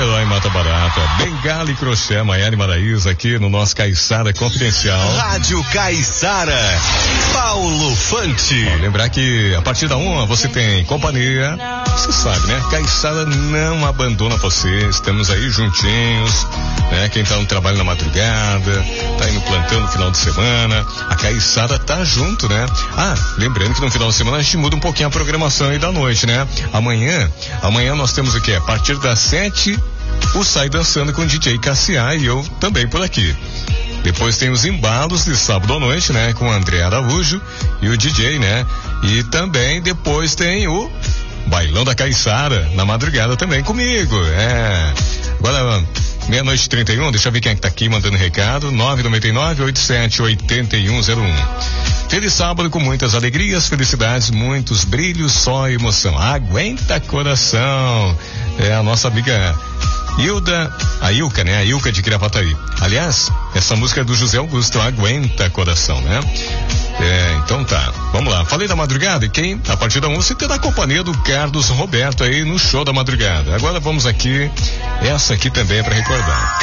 Niterói, Mata Barata, Bengala e Crochê, Maiara e Maraísa aqui no nosso Caiçara Confidencial. Rádio Caiçara, Paulo Fante. Lembrar que a partir da 1 você tem companhia, você sabe, né? Caiçara não abandona você, estamos aí juntinhos, né? Quem tá no trabalho na madrugada, tá aí no plantão no final de semana, a Caiçara tá junto, né? Lembrando que no final de semana a gente muda um pouquinho a programação aí da noite, né? Amanhã nós temos o quê? A partir das 7, o Sai Dançando com o DJ Cassiá e eu também por aqui. Depois tem os embalos de sábado à noite, né? Com o André Araújo e o DJ, né? E também depois tem o Bailão da Caiçara, na madrugada também comigo, Agora, 00:31, deixa eu ver quem é que tá aqui mandando recado, 999-87-8101. Feliz sábado com muitas alegrias, felicidades, muitos brilhos, só emoção. Aguenta coração. É a nossa amiga a Ilka de Gravataí. Aliás, essa música é do José Augusto, Aguenta Coração, né? Então tá, vamos lá. Falei da madrugada e quem, a partir da 1, você terá a companhia do Carlos Roberto aí no show da madrugada. Agora vamos aqui, essa aqui também é pra recordar.